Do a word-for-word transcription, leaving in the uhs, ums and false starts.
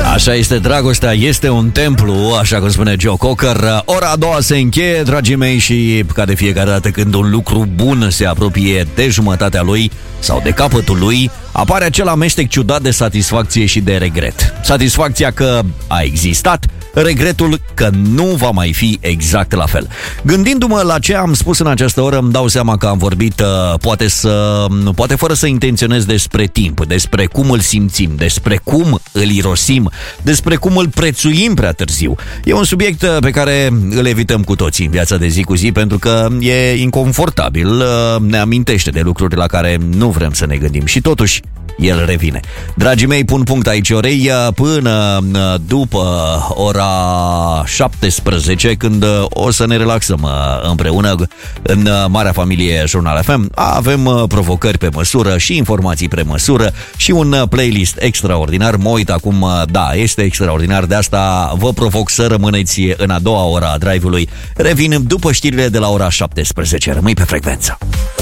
Așa este, dragostea este un templu, așa cum spune Joe Cocker. Ora a doua se încheie, dragii mei, și ca de fiecare dată când un lucru bun se apropie de jumătatea lui sau de capătul lui, apare acel amestec ciudat de satisfacție și de regret. Satisfacția că a existat, regretul că nu va mai fi exact la fel. Gândindu-mă la ce am spus în această oră, îmi dau seama că am vorbit poate, să, poate fără să intenționez despre timp, despre cum îl simțim, despre cum îl irosim, despre cum îl prețuim prea târziu. E un subiect pe care îl evităm cu toții în viața de zi cu zi pentru că e inconfortabil, ne amintește de lucruri la care nu vrem să ne gândim și totuși el revine. Dragii mei, pun punct aici orei până după ora șaptesprezece, când o să ne relaxăm împreună în marea familie Jurnal F M. Avem provocări pe măsură și informații pe măsură și un playlist extraordinar. Mă uit acum, da, este extraordinar, de asta vă provoc să rămâneți în a doua ora a drive-ului. Revin după știrile de la ora șaptesprezece. Rămâi pe frecvență.